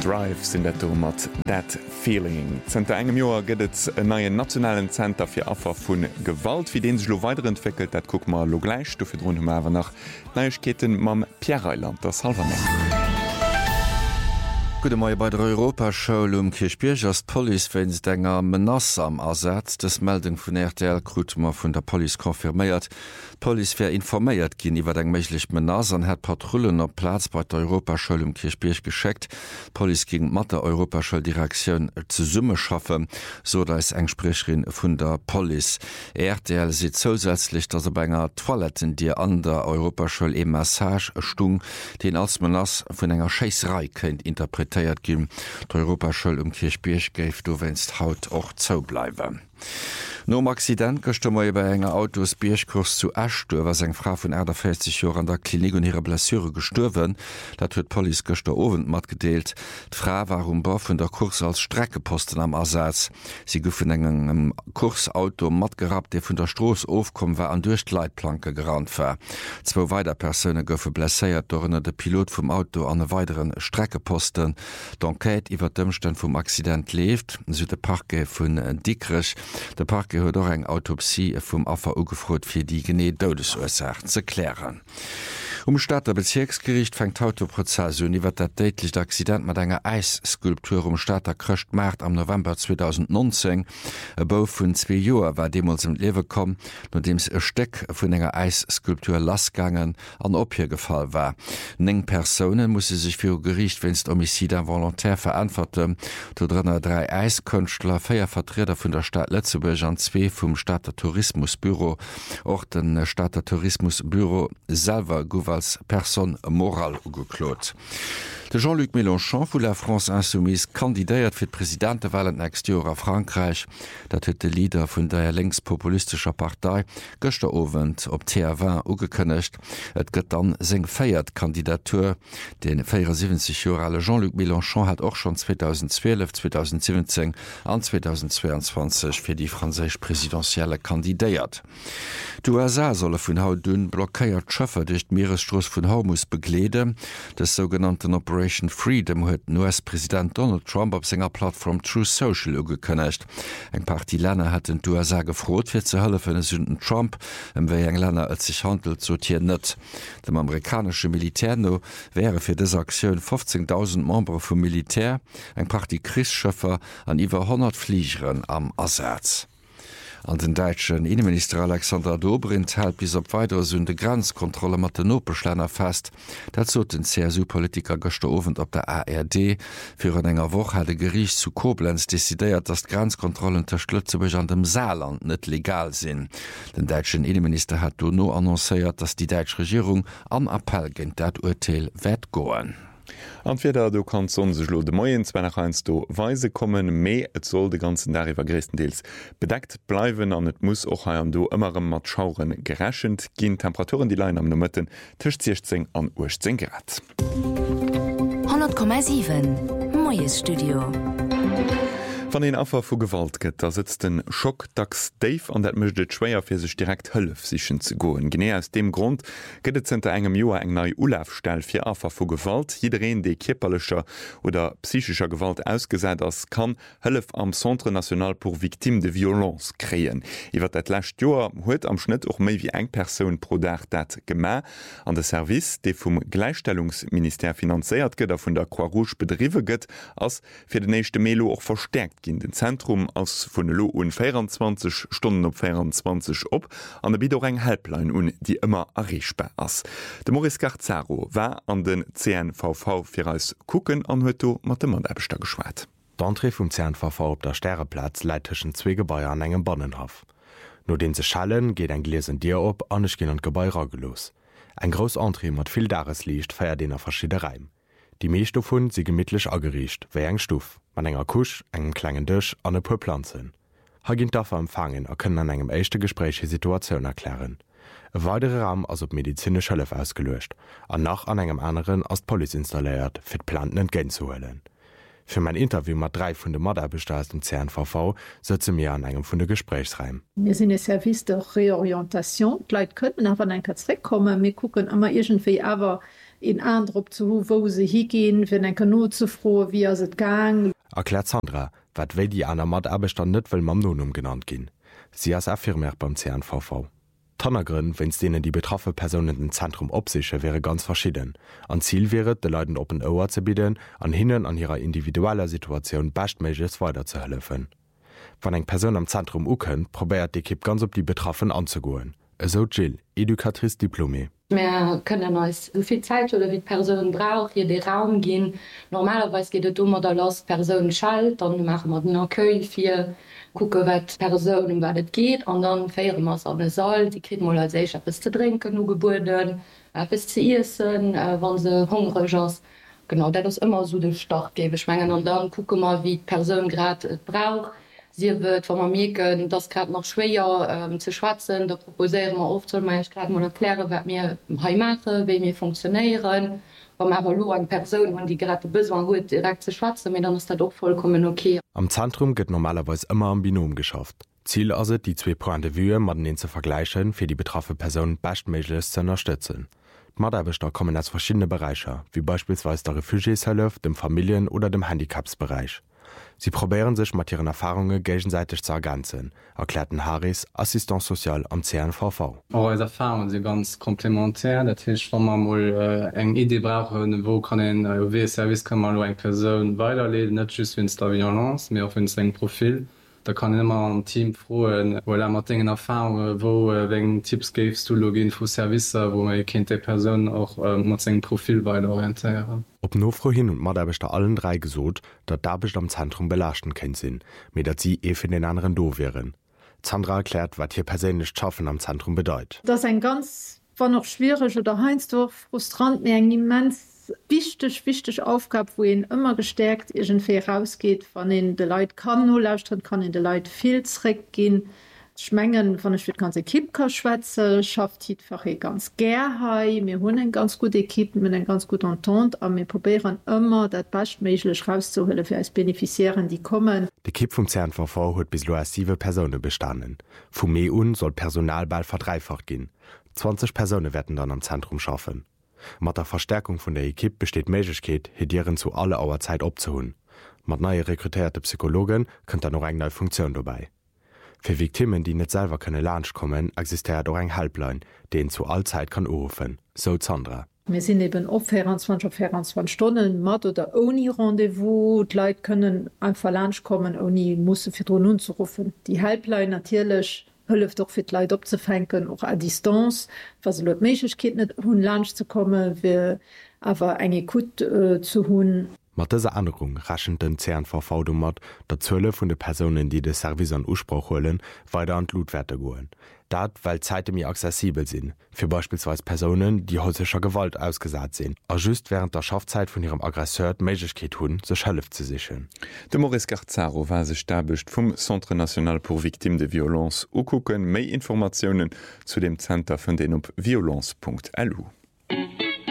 Drive sind der mat dat Feeling. Zter engem Joer gëtt en neien nationalen Center fir Affer vun Gewalt, wie den sech lo weiterentwickelt, dat guck mal lo gleich, do fir run awer nach Neichkeeten mam Pierreiland, das Halver. Gute Morgen bei der Europaschau Kirchbierg als Police Denger Menace am Ersatz des Meldung vun RTL Krutmer vun der Police konfirméiert. Police fir informéiert ginn iwwer eng méiglich Menace an het Patrullen op Platz bei der Europaschau Kirchbierg gescheckt. Police gin mat der Europaschalldirektion ze Summe schaffe, so da es eng Sprecherin vun der Police. RTL sieht zusätzlich, dass er enger Toiletten, die an der Europaschall e Massage stung, den als Menace vun enger Scheisserei kennt interpretiert. D'Europaschall Kirchbierg géif du wennst haut och zou bleiwe. Nom Accident gochte moi bei enger Autos Bierchkurs zu Ashtur, was eng Frau vun 40 Joer an der Klinik und ihre Blessure gestorwen, dat huet Police gochte Owen mat gedeelt. D'Fra war Bau vun der Kurs als Streckeposten am Ersatz. Sie goufen engem Kursauto mat gerat, de vun der Stroos ofkom war an Durchleitplanke gerannt war. 2 weiter Persone goufe blesséiert dorënner de Pilot vum Auto an e weiteren Streckeposten. D'Enquête iwwer d'Ëmstand vum Accident left, so de Parke vun Dickrich. Der Parke huet auch eng Autopsie vum Affer ugefrot fir die genée Todesursache ze klären. Stadt der Bezirksgericht fängt Autoprozess iwwer dat déitlich Accident mat enger Eisskulptur Stadter krcht März am November 2019. E Bau vun 2 Joer war demals im Lewe kom, no dems e Steck vun enger Eisskulptur lasgangen an Ophier gefall war. 9 Personen musse sich fir Gericht wennst Homizid volontär verantworten. Do drinnner 3 Eiskünstler, 4 Vertreter vun der Stadt Lettzeburg an 2 vum Stadter Tourismusbüro. Och den Stadter Tourismusbüro selber gouf als Person moral ugeklot. De Jean-Luc Mélenchon vu la France Insoumise kandidéiert fir d'Präsidentewahlen nächst Joer a Frankreich. Dat huet de Leader vun der linkspopulistischer Partei gëster Owend op TR20 ugekënnecht. Et gëtt dann seng féiert Kandidatur. Den 74 Jorale Jean-Luc Mélenchon hat auch schon 2012, 2017 an 2022 fir die franzésch präsidentielle kandidéiert. D'USA solle vun haut dun blockéiert Schëffer dicht Meeresstroos vun Hormus beglede. Des sogenannten Operation Freedom huet US-Präsident Donald Trump op senger Plattform True Social ugekënnecht. Eng Parti Länner hat den USA gefrot fir ze hëlle vun den Sünden Trump, wéi eng Länner et sich handelt sortier net. Dem amerikanische Militärno wäre fir des Aktiun 15.000 Member vum Militär, eng Parti Christschëffer an iwwer 100 Fliegeren am Ersatz. An den deutschen Innenminister Alexander Dobrindt hält bis op weitere Sünde Grenzkontrolle mat den Notbeschlenner fest. Dat zo den CSU-Politiker gochte Owend op der ARD. Für en enger Woche hat de Gericht zu Koblenz desideiert, dass Grenzkontrollen der Lützeburg an dem Saarland net legal sinn. Den deutschen Innenminister hat do no annoncéiert, dass die deutsche Regierung am Appell gegen dat Urteil wett goen. Anfirder du kannst sech lo de Moien 2 do Weise kommen, méi et soll de ganzen deriwwer gréesendeels bedeckt bleiwen an et muss och ha an do ëmmerem mat Schauren gerächend ginn Temperaturen die Lein am no Mëtten tcht 16 an 18 Grad. 100,7 Moies Studio. Van den Affer vu Gewalt gëtt, da sitzt den Schock dacks Dave an dat mëchtet schwéier fir sech direkt hëllef sichchen ze goen. Gené aus dem Grund gëtt zenter engem Joer eng nei Ulafstell fir Affer vu Gewalt. Jidereen déi kipperlecher oder psychischer Gewalt ausgesät ass kann hëllef am Centre National pour Victime de Violence kreien. Iwer dat lächt Joer huet am Schnitt och méi wie eng Persoun pro Dach dat gemé an de Service, déi vum Gleichstellungsminister finanzéiert gëtt a vun der Croix-Rouge bedriwe gëtt, ass fir de nächste Melo och verstärkt ginn den Zentrum aus vun Lo un 24 Stunden op 24 op an der Bido eng Helpline un die immer erreichbar ass. De Maurice Garzaro war an den CNVV fir als Kucken an hueto mat dem Mann-Äbbeter geschweit. D'Entrée vum CNVV op der Sterreplatz leitteschen 2 Gebäier an engem Bannenhaf. No den se schallen geht eng Gläsen Dir op anech gin an Gebäier gelos. Eng gros Entrée mat vill Daresliicht feiert den er verschiede Reim. Die meesstoff hun sie gemidlech agericht, wéi eng Stuuf, man enger Kusch, engen klengen Dëch an e pu Planzen. Ha ginint daffer empfangen a kënnen an engem éischte Gespräche Situationun erklären. E weidere Raum ass op medizinsche Hëllef ausgelöscht, an nach an engem anderen as Poli installéiert, fir d'Planten entgén zu hëllen. Für mein Interview mat 3 vun de Maderbestar aus dem CNVV setze mir an engem vun de Gesprächsreim. Wir sind e Service der Reorientation. Leiit könnten awer en Katzreck kommen, mir gucken immer irgendwie awer in Eindruck zu wo se higin, wenn en Kanu zu froh, wie se gang. Erklärt Sandra, wat wéi die aner mat Abestand net well Mamnonum genannt ginn. Sie as Affirmer beim CNVV. Tannergrinn, wenns denen die betroffe Personen den Zentrum opsiche, wäre ganz verschieden. An Ziel wäret, de Leuten Open Oer ze bieden, an hinnen an ihrer individueller Situation bestmeches weiterzuhelfen. Wann eng Person am Zentrum uken, probéiert die Kipp ganz op die Betroffen anzugoen. So Jill, Educatrice Diplomé. Wir können uns so viel Zeit oder wie Person braucht, hier den Raum gehen. Normalerweise geht es um oder los Person schalt, dann machen wir den Enquete für gucken, was Person was es geht, und dann feiern wir es an den Saal. Die kriegen mal als etwas zu trinken, nur Geburten, etwas zu essen, wenn sie hungrig sind. Genau, das ist immer so der Start geben. Und dann gucken wir, wie die Person gerade braucht. Sie wird von mir können, das gerade noch schwer zu schwatzen. Da proposieren wir oft zum Beispiel mal erklären, was wir machen, wie wir funktionieren. Wenn wir aber nur eine Person, wenn die gerade besoin hat, direkt zu schwatzen, dann ist das doch vollkommen okay. Am Zentrum geht normalerweise immer am Binom geschafft. Ziel ist es, die zwei Points de vue mit denen zu vergleichen, für die betroffene Person bestmöglich zu unterstützen. Die Mitarbeiter kommen aus verschiedenen Bereichen, wie beispielsweise der Refugieshilfe, dem Familien- oder dem Handicapsbereich. Sie probieren sich mit ihren Erfahrungen gegenseitig zu ergänzen, erklärten Harris, Assistent Sozial am CNVV. Eure Erfahrungen sind ganz komplementär. Das heißt, wenn man mal eine Idee brauchen, wo kann ein OW-Service eine Person weiterleiten, nicht just wenn es der Violence, sondern auch wenn es ein Profil. Da kann immer ein Team fragen, weil man denken Erfahrungen, wo wenn Tipps gibst du Login für Service, wo man kennt die Person auch mit seinem Profil weiter orientieren. Ob Nofro hin und Mitarbeiter allen drei gesot, dat Dabecht am Zentrum belachten kennt sinn, mit dat sie für den anderen do wären. Sandra erklärt, was hier persönlich Schaffen am Zentrum bedeutet. Das ist ein ganz, war noch schwierig oder heinsdorf frustrant, mir eng immens wichtig Aufgabe, wo ihn immer gestärkt irgendwie rausgeht, von den de Leute kann nur lauschen, kann in de Leute viel zurückgehen. Schmengen von der ganze Kippka schwätze schafft einfach ganz gerne. Wir haben eine ganz gute Equipe mit einer ganz guten Entente, aber wir probieren immer, das bestmöglich rauszuholen für als Beneficiären, die kommen. Die Kipp vom CNVV hat bislang 7 Personen bestanden. Vom MEUN soll Personal bald verdreifacht gehen. 20 Personen werden dann am Zentrum schaffen. Mit der Verstärkung von der Equipe besteht die Möglichkeit, Hedieren zu aller Auer Zeit abzuholen. Mit neu rekrutierten Psychologen kommt dann noch eine neue Funktion dabei. Für Victimen, die nicht selber können Lunch kommen, existiert auch ein Helpline, den zu all Zeit kann anrufen. So Sandra. Wir sind eben auf 24 Stunden mit oder ohne Rendezvous. Die Leute können einfach Lunch kommen, ohne müssen für nun zu rufen. Die Helpline natürlich hilft doch für die Leute abzufangen, auch à Distanz, was die Möglichkeit nicht haben, Lunch zu kommen, wir aber eine gut zu haben. Mit dieser Änderung rechnet den CNVV damit, dass 12 von den Personen, die den Service an Anspruch holen, weiter an die Blutwerte gehen. Das, weil Zeiten mehr accessibel sind, für beispielsweise Personen, die häuslicher Gewalt ausgesetzt sind, und just während der Schaffzeit von ihrem Aggresseur die Möglichkeit haben, sich Hilfe zu sichern. De Maurice Garzaro war sich Dabecht vom Centre National pour Victimes de Violence. Ukucken mehr Informationen zu dem Center von den auf violence.lu.